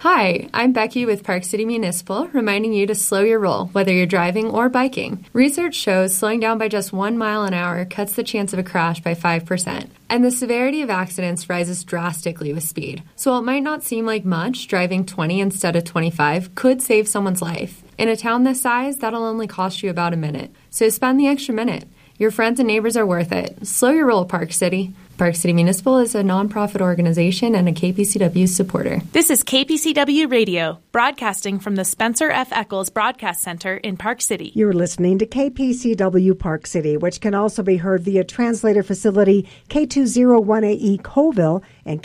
Hi, I'm Becky with Park City Municipal, reminding you to slow your roll, whether you're driving or biking. Research shows slowing down by just 1 mile an hour cuts the chance of a crash by 5%, and the severity of accidents rises drastically with speed. So while it might not seem like much, driving 20 instead of 25 could save someone's life. In a town this size, that'll only cost you about a minute. So spend the extra minute. Your friends and neighbors are worth it. Slow your roll, Park City. Park City Municipal is a nonprofit organization and a KPCW supporter. This is KPCW Radio, broadcasting from the Spencer F. Eccles Broadcast Center in Park City. You're listening to KPCW Park City, which can also be heard via translator facility K201AE Colville and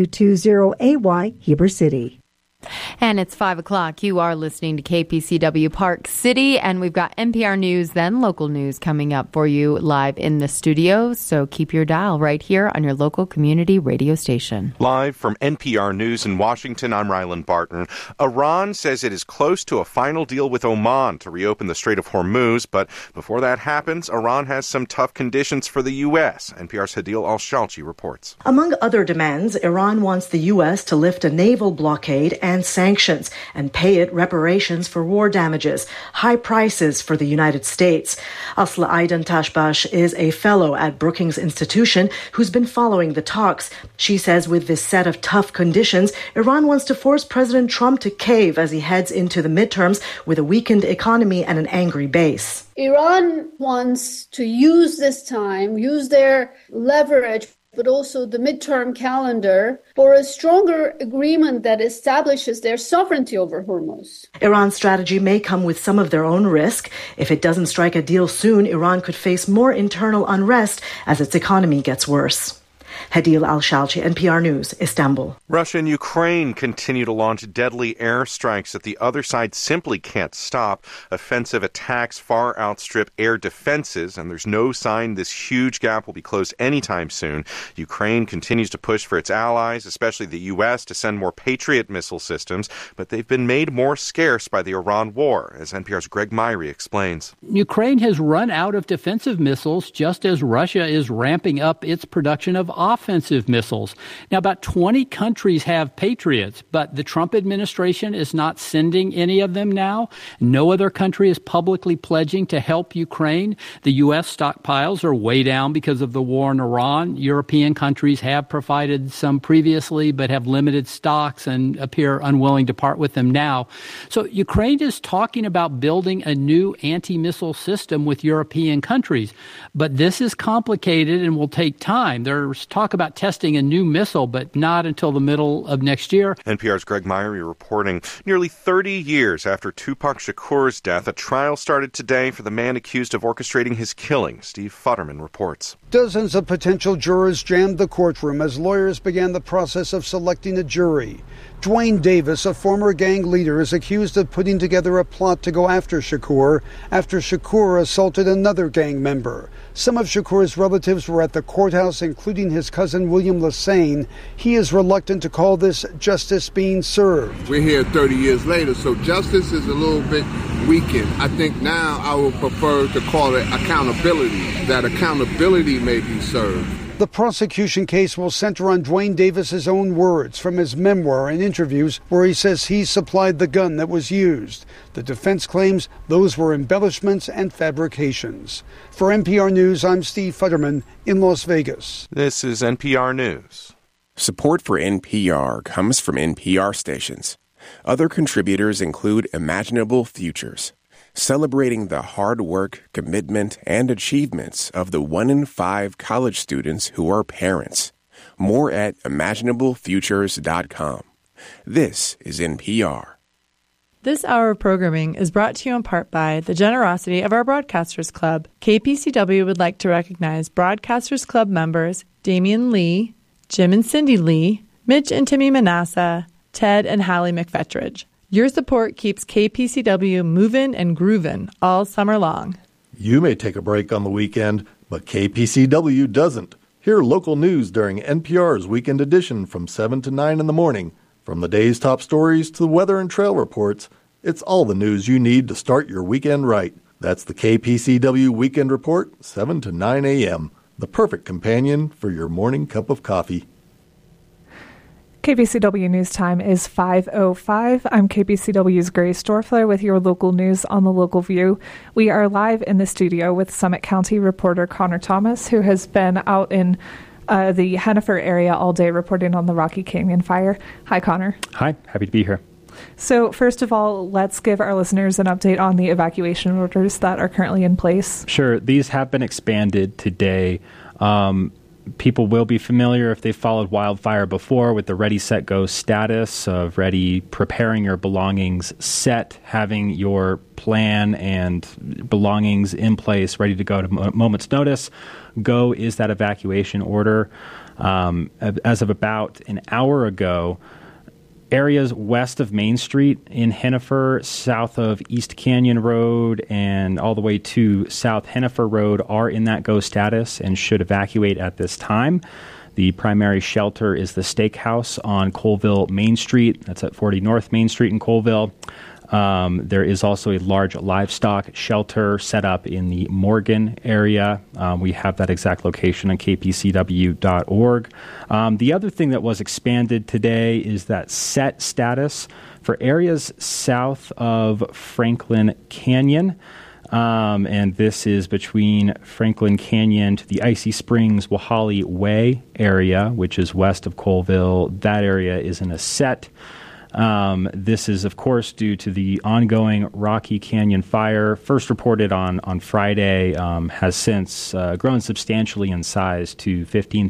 K220AY Heber City. And it's 5 o'clock. You are listening to KPCW Park City, and we've got NPR News, then local news coming up for you live in the studio. So keep your dial right here on your local community radio station. Live from NPR News in Washington, I'm Ryland Barton. Iran says it is close to a final deal with Oman to reopen the Strait of Hormuz, but before that happens, Iran has some tough conditions for the U.S. NPR's Hadil Al-Shalchi reports. Among other demands, Iran wants the U.S. to lift a naval blockade and sanctions and pay it reparations for war damages, high prices for the United States. Asla Aidan Tashbash is a fellow at Brookings Institution who's been following the talks. She says with this set of tough conditions, Iran wants to force President Trump to cave as he heads into the midterms with a weakened economy and an angry base. Iran wants to use this time, use their leverage, but also the midterm calendar for a stronger agreement that establishes their sovereignty over Hormuz. Iran's strategy may come with some of their own risk. If it doesn't strike a deal soon, Iran could face more internal unrest as its economy gets worse. Hadil Al-Shalchi, NPR News, Istanbul. Russia and Ukraine continue to launch deadly airstrikes that the other side simply can't stop. Offensive attacks far outstrip air defenses, and there's no sign this huge gap will be closed anytime soon. Ukraine continues to push for its allies, especially the U.S., to send more Patriot missile systems, but they've been made more scarce by the Iran war, as NPR's Greg Myrie explains. Ukraine has run out of defensive missiles just as Russia is ramping up its production of offensive missiles. Now, about 20 countries have Patriots, but the Trump administration is not sending any of them now. No other country is publicly pledging to help Ukraine. The U.S. stockpiles are way down because of the war in Iran. European countries have provided some previously, but have limited stocks and appear unwilling to part with them now. So Ukraine is talking about building a new anti-missile system with European countries. But this is complicated and will take time. There's talk about testing a new missile, but not until the middle of next year. NPR's Greg Myrie reporting. Nearly 30 years after Tupac Shakur's death, a trial started today for the man accused of orchestrating his killing. Steve Futterman reports. Dozens of potential jurors jammed the courtroom as lawyers began the process of selecting a jury. Dwayne Davis, a former gang leader, is accused of putting together a plot to go after Shakur after Shakur assaulted another gang member. Some of Shakur's relatives were at the courthouse, including his cousin William Lassane. He is reluctant to call this justice being served. We're here 30 years later, so justice is a little bit weakened. I think now I would prefer to call it accountability, that accountability may be served. The prosecution case will center on Dwayne Davis's own words from his memoir and interviews where he says he supplied the gun that was used. The defense claims those were embellishments and fabrications. For NPR News, I'm Steve Futterman in Las Vegas. This is NPR News. Support for NPR comes from NPR stations. Other contributors include Imaginable Futures, celebrating the hard work, commitment, and achievements of the 1 in 5 college students who are parents. More at imaginablefutures.com. This is NPR. This hour of programming is brought to you in part by the generosity of our Broadcasters Club. KPCW would like to recognize Broadcasters Club members Damian Lee, Jim and Cindy Lee, Mitch and Timmy Manasseh, Ted and Hallie McFetridge. Your support keeps KPCW moving and grooving all summer long. You may take a break on the weekend, but KPCW doesn't. Hear local news during NPR's Weekend Edition from 7 to 9 in the morning. From the day's top stories to the weather and trail reports, it's all the news you need to start your weekend right. That's the KPCW Weekend Report, 7 to 9 a.m., the perfect companion for your morning cup of coffee. KPCW News Time is 5:05. I'm KPCW's Grace Dorfler with your local news on the Local View. We are live in the studio with Summit County reporter Connor Thomas, who has been out in the Hennifer area all day reporting on the Rocky Canyon fire. Hi, Connor. Hi, happy to be here. So first of all, let's give our listeners an update on the evacuation orders that are currently in place. Sure. These have been expanded today. People will be familiar if they followed wildfire before with the ready, set, go status of ready, preparing your belongings, set, having your plan and belongings in place, ready to go to moment's notice. Go is that evacuation order. As of about an hour ago, areas west of Main Street in Hennifer, south of East Canyon Road, and all the way to South Hennifer Road are in that go status and should evacuate at this time. The primary shelter is the Steakhouse on Colville Main Street. That's at 40 North Main Street in Colville. There is also a large livestock shelter set up in the Morgan area. We have that exact location on kpcw.org. The other thing that was expanded today is that set status for areas south of Franklin Canyon. And this is between Franklin Canyon to the Icy Springs Wahali Way area, which is west of Colville. That area is in a set. This is, of course, due to the ongoing Rocky Canyon fire. First reported on Friday, has since grown substantially in size to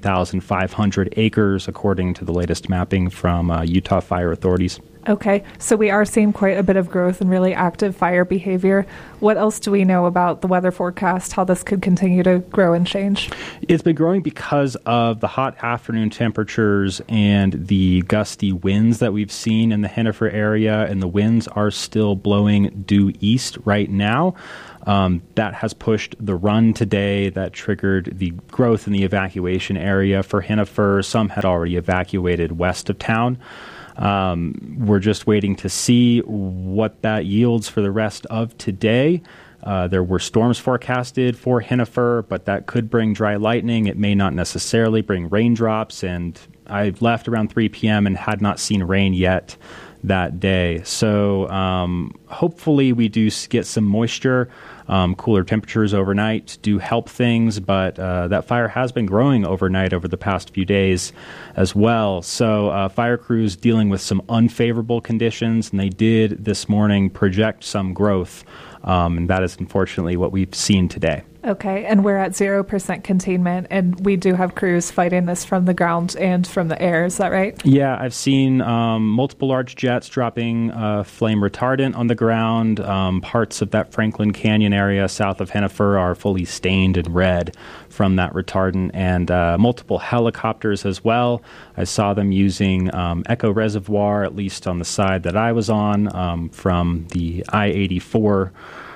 15,500 acres, according to the latest mapping from Utah fire authorities. Okay, so we are seeing quite a bit of growth and really active fire behavior. What else do we know about the weather forecast, how this could continue to grow and change? It's been growing because of the hot afternoon temperatures and the gusty winds that we've seen in the Hennifer area, and the winds are still blowing due east right now. That has pushed the run today. That triggered the growth in the evacuation area for Hennifer. Some had already evacuated west of town. We're just waiting to see what that yields for the rest of today. There were storms forecasted for Hennifer, but that could bring dry lightning. It may not necessarily bring raindrops, and I left around 3 p.m. and had not seen rain yet that day. So hopefully we do get some moisture. Cooler temperatures overnight do help things, but that fire has been growing overnight over the past few days as well. So fire crews dealing with some unfavorable conditions, and they did this morning project some growth, and that is unfortunately what we've seen today. Okay, and we're at 0% containment, and we do have crews fighting this from the ground and from the air. Is that right? Yeah, I've seen multiple large jets dropping flame retardant on the ground. Parts of that Franklin Canyon area south of Hennifer are fully stained and red from that retardant, and multiple helicopters as well. I saw them using Echo Reservoir, at least on the side that I was on, from the I-84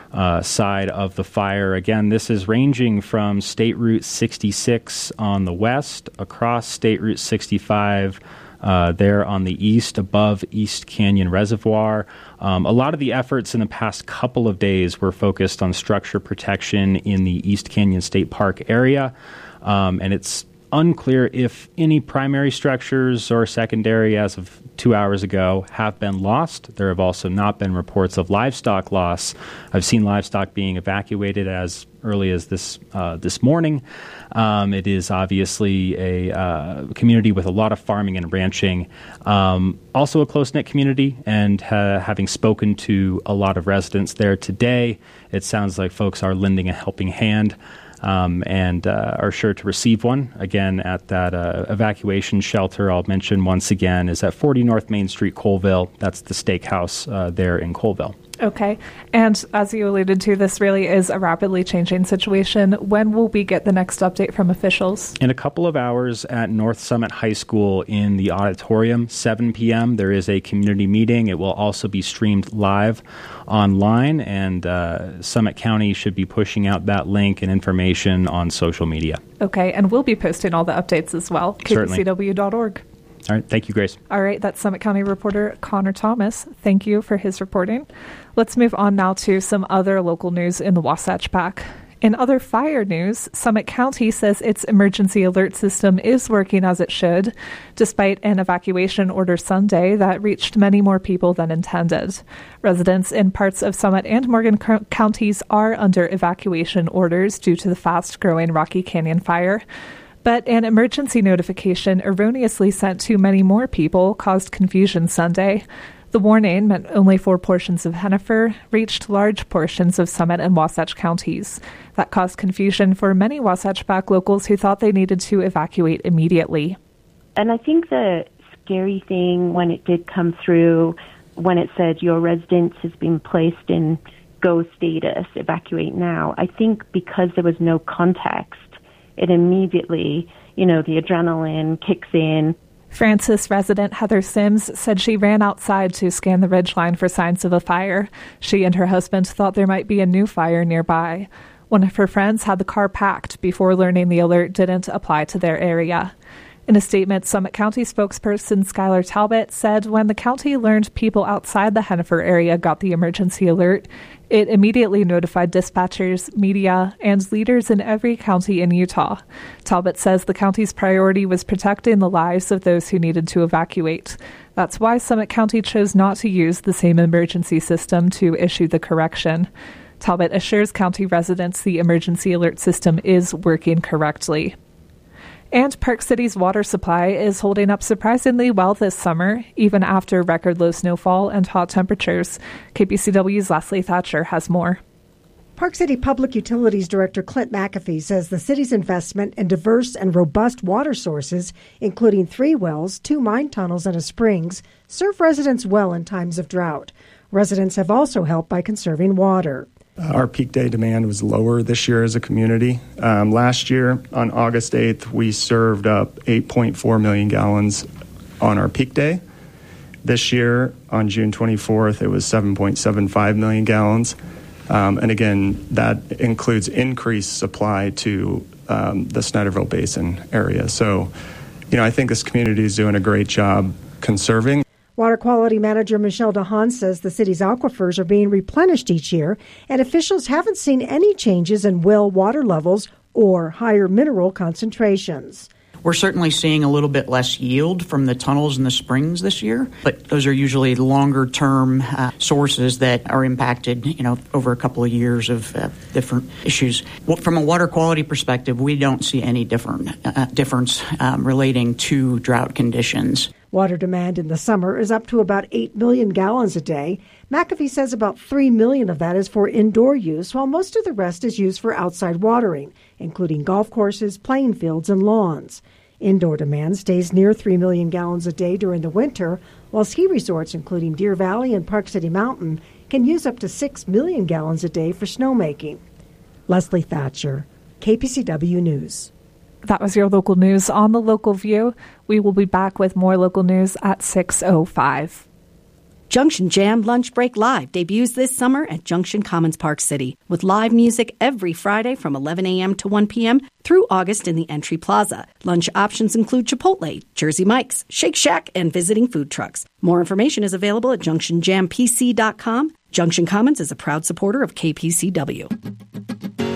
side of the fire. Again, this is ranging from State Route 66 on the west, across State Route 65 there on the east, above East Canyon Reservoir. A lot of the efforts in the past couple of days were focused on structure protection in the East Canyon State Park area, and it's unclear if any primary structures or secondary, as of 2 hours ago, have been lost. There have also not been reports of livestock loss. I've seen livestock being evacuated as early as this morning. It is obviously a community with a lot of farming and ranching, also a close-knit community, and having spoken to a lot of residents there today, it sounds like folks are lending a helping hand. And are sure to receive one. Again, at that evacuation shelter, I'll mention once again, is at 40 North Main Street, Colville. That's the Steakhouse there in Colville. Okay. And as you alluded to, this really is a rapidly changing situation. When will we get the next update from officials? In a couple of hours at North Summit High School in the auditorium, 7 p.m., there is a community meeting. It will also be streamed live online, and Summit County should be pushing out that link and information on social media. Okay. And we'll be posting all the updates as well. KPCW.org. All right. Thank you, Grace. All right. That's Summit County reporter Connor Thomas. Thank you for his reporting. Let's move on now to some other local news in the Wasatch Pack. In other fire news, Summit County says its emergency alert system is working as it should, despite an evacuation order Sunday that reached many more people than intended. Residents in parts of Summit and Morgan counties are under evacuation orders due to the fast-growing Rocky Canyon fire. But an emergency notification erroneously sent to many more people caused confusion Sunday. The warning meant only 4 portions of Hennifer reached large portions of Summit and Wasatch counties. That caused confusion for many Wasatch-backed locals who thought they needed to evacuate immediately. And I think the scary thing when it did come through, when it said your residence has been placed in go status, evacuate now, I think because there was no context, it immediately, the adrenaline kicks in. Francis resident Heather Sims said she ran outside to scan the ridgeline for signs of a fire. She and her husband thought there might be a new fire nearby. One of her friends had the car packed before learning the alert didn't apply to their area. In a statement, Summit County spokesperson Skylar Talbot said when the county learned people outside the Hennifer area got the emergency alert, it immediately notified dispatchers, media, and leaders in every county in Utah. Talbot says the county's priority was protecting the lives of those who needed to evacuate. That's why Summit County chose not to use the same emergency system to issue the correction. Talbot assures county residents the emergency alert system is working correctly. And Park City's water supply is holding up surprisingly well this summer, even after record low snowfall and hot temperatures. KPCW's Leslie Thatcher has more. Park City Public Utilities Director Clint McAfee says the city's investment in diverse and robust water sources, including 3 wells, 2 mine tunnels, and a springs, serve residents well in times of drought. Residents have also helped by conserving water. Our peak day demand was lower this year as a community. Last year, on August 8th, we served up 8.4 million gallons on our peak day. This year, on June 24th, it was 7.75 million gallons. And again, that includes increased supply to the Snyderville Basin area. So, I think this community is doing a great job conserving. Water Quality Manager Michelle DeHaan says the city's aquifers are being replenished each year, and officials haven't seen any changes in well water levels or higher mineral concentrations. We're certainly seeing a little bit less yield from the tunnels and the springs this year, but those are usually longer-term sources that are impacted, over a couple of years of different issues. Well, from a water quality perspective, we don't see any difference relating to drought conditions. Water demand in the summer is up to about 8 million gallons a day. McAfee says about 3 million of that is for indoor use, while most of the rest is used for outside watering, including golf courses, playing fields, and lawns. Indoor demand stays near 3 million gallons a day during the winter, while ski resorts, including Deer Valley and Park City Mountain, can use up to 6 million gallons a day for snowmaking. Leslie Thatcher, KPCW News. That was your local news on the Local View. We will be back with more local news at 6:05. Junction Jam Lunch Break Live debuts this summer at Junction Commons Park City with live music every Friday from 11 a.m. to 1 p.m. through August in the Entry Plaza. Lunch options include Chipotle, Jersey Mike's, Shake Shack, and visiting food trucks. More information is available at junctionjampc.com. Junction Commons is a proud supporter of KPCW.